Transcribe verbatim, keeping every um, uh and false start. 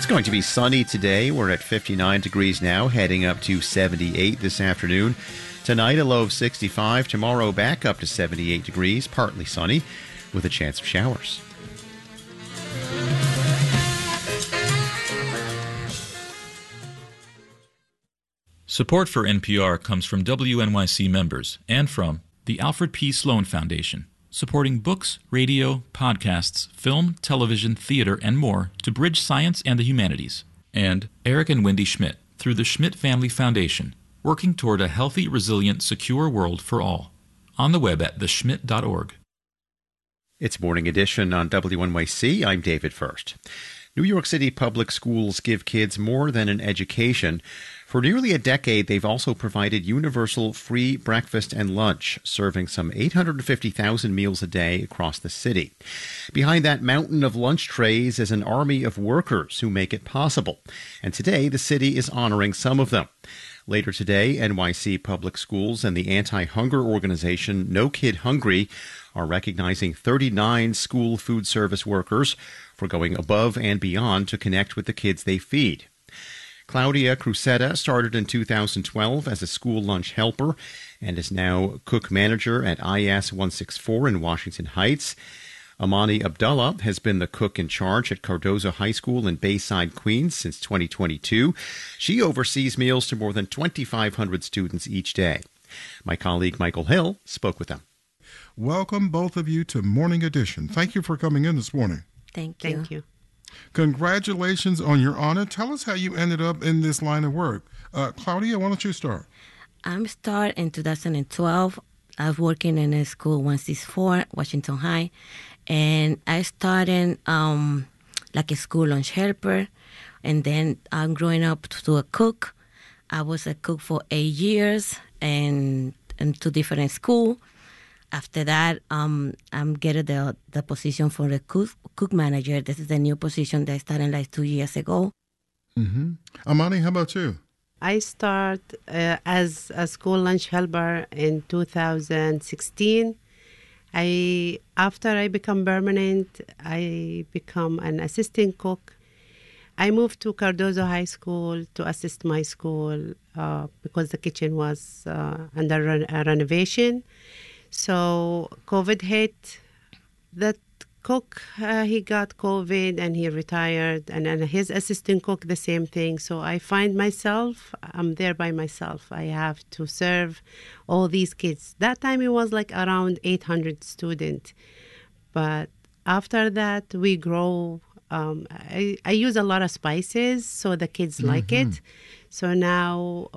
going to be sunny today. We're at fifty-nine degrees now, heading up to seventy-eight this afternoon. Tonight, a low of sixty-five. Tomorrow, back up to seventy-eight degrees, partly sunny, with a chance of showers. Support for N P R comes from W N Y C members and from the Alfred P. Sloan Foundation, supporting books, radio, podcasts, film, television, theater, and more to bridge science and the humanities. And Eric and Wendy Schmidt through the Schmidt Family Foundation, working toward a healthy, resilient, secure world for all. On the web at the schmidt dot org. It's Morning Edition on W N Y C. I'm David First. New York City public schools give kids more than an education. For nearly a decade, they've also provided universal free breakfast and lunch, serving some eight hundred fifty thousand meals a day across the city. Behind that mountain of lunch trays is an army of workers who make it possible. And today, the city is honoring some of them. Later today, N Y C Public Schools and the anti-hunger organization No Kid Hungry are recognizing thirty-nine school food service workers for going above and beyond to connect with the kids they feed. Claudia Crusetta started in two thousand twelve as a school lunch helper and is now cook manager at I S one sixty-four in Washington Heights. Amani Abdullah has been the cook in charge at Cardozo High School in Bayside, Queens since twenty twenty-two. She oversees meals to more than twenty-five hundred students each day. My colleague Michael Hill spoke with them. Welcome, both of you, to Morning Edition. Thank you for coming in this morning. Thank you. Thank you. Congratulations on your honor. Tell us how you ended up in this line of work. Uh, Claudia, why don't you start? I started in two thousand twelve. I was working in a school one sixty-four, Washington High, and I started um, like a school lunch helper, and then I'm growing up to a cook. I was a cook for eight years and in two different schools. After that, um, I'm getting the the position for the cook, cook manager. This is the new position that I started like two years ago. Mm-hmm. Amani, how about you? I start uh, as a school lunch helper in two thousand sixteen. I after I become permanent, I become an assistant cook. I moved to Cardozo High School to assist my school uh, because the kitchen was uh, under re- renovation. So COVID hit. That cook, uh, he got COVID and he retired. And then his assistant cook, the same thing. So I find myself, I'm there by myself. I have to serve all these kids. That time it was like around eight hundred students. But after that, we grow. Um, I, I use a lot of spices, so the kids mm-hmm. like it. So now